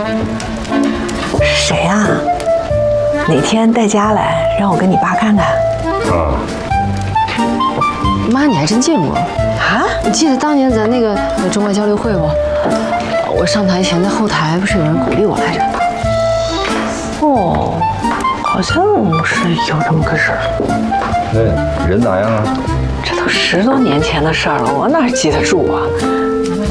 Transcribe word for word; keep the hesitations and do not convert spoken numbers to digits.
谁呀？哪天带家来，让我跟你爸看看。 啊。 妈，你还真见过啊？ 你记得当年咱那个中外交流会不？我上台前在后台不是有人鼓励我来着？ 哦，好像是有这么个事儿。 那人咋样啊？ 这都十多年前的事儿了，我哪记得住啊？